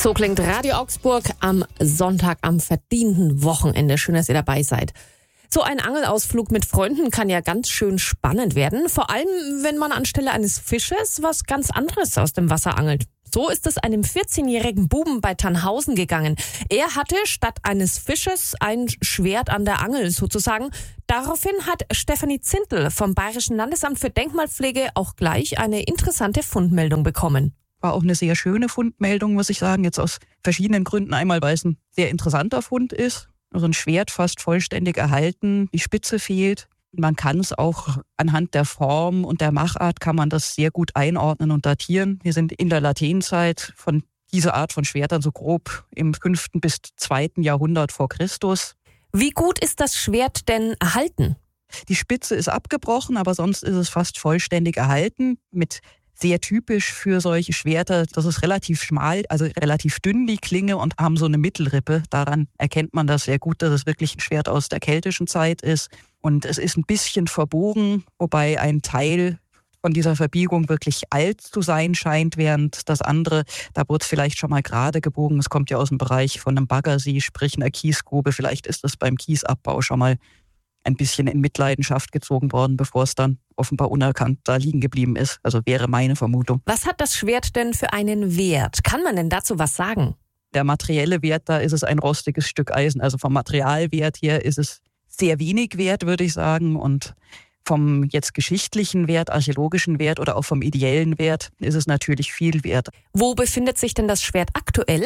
So klingt Radio Augsburg am Sonntag, am verdienten Wochenende. Schön, dass ihr dabei seid. So ein Angelausflug mit Freunden kann ja ganz schön spannend werden. Vor allem, wenn man anstelle eines Fisches was ganz anderes aus dem Wasser angelt. So ist es einem 14-jährigen Buben bei Tannhausen gegangen. Er hatte statt eines Fisches ein Schwert an der Angel sozusagen. Daraufhin hat Stefanie Zindel vom Bayerischen Landesamt für Denkmalpflege auch gleich eine interessante Fundmeldung bekommen. War auch eine sehr schöne Fundmeldung, muss ich sagen, jetzt aus verschiedenen Gründen. Einmal, weil es ein sehr interessanter Fund ist. Also ein Schwert fast vollständig erhalten, die Spitze fehlt. Man kann es auch anhand der Form und der Machart kann man das sehr gut einordnen und datieren. Wir sind in der Latènezeit von dieser Art von Schwertern so grob im 5. bis 2. Jahrhundert vor Christus. Wie gut ist das Schwert denn erhalten? Die Spitze ist abgebrochen, aber sonst ist es fast vollständig erhalten. Mit sehr typisch für solche Schwerter, das ist relativ schmal, also relativ dünn die Klinge und haben so eine Mittelrippe. Daran erkennt man das sehr gut, dass es wirklich ein Schwert aus der keltischen Zeit ist. Und es ist ein bisschen verbogen, wobei ein Teil von dieser Verbiegung wirklich alt zu sein scheint, während das andere, da wurde es vielleicht schon mal gerade gebogen. Es kommt ja aus dem Bereich von einem Baggersee, sprich einer Kiesgrube. Vielleicht ist das beim Kiesabbau schon mal ein bisschen in Mitleidenschaft gezogen worden, bevor es dann offenbar unerkannt da liegen geblieben ist. Also wäre meine Vermutung. Was hat das Schwert denn für einen Wert? Kann man denn dazu was sagen? Der materielle Wert, da ist es ein rostiges Stück Eisen. Also vom Materialwert her ist es sehr wenig wert, würde ich sagen. Und vom jetzt geschichtlichen Wert, archäologischen Wert oder auch vom ideellen Wert ist es natürlich viel wert. Wo befindet sich denn das Schwert aktuell?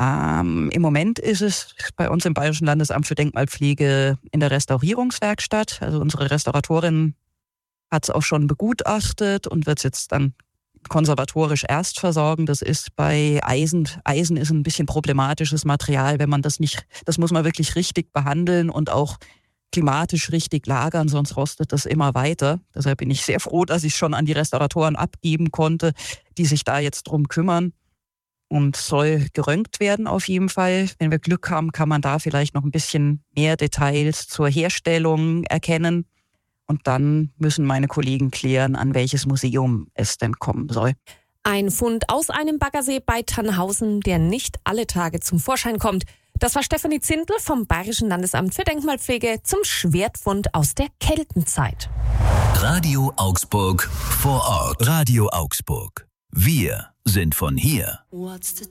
Im Moment ist es bei uns im Bayerischen Landesamt für Denkmalpflege in der Restaurierungswerkstatt. Also unsere Restauratorin hat es auch schon begutachtet und wird es jetzt dann konservatorisch erst versorgen. Das ist bei Eisen. Eisen ist ein bisschen problematisches Material, wenn man das muss man wirklich richtig behandeln und auch klimatisch richtig lagern, sonst rostet das immer weiter. Deshalb bin ich sehr froh, dass ich es schon an die Restauratoren abgeben konnte, die sich da jetzt drum kümmern. Und soll geröntgt werden auf jeden Fall. Wenn wir Glück haben, kann man da vielleicht noch ein bisschen mehr Details zur Herstellung erkennen. Und dann müssen meine Kollegen klären, an welches Museum es denn kommen soll. Ein Fund aus einem Baggersee bei Tannhausen, der nicht alle Tage zum Vorschein kommt. Das war Stefanie Zindel vom Bayerischen Landesamt für Denkmalpflege zum Schwertfund aus der Keltenzeit. Radio Augsburg vor Ort. Radio Augsburg. Wir sind von hier.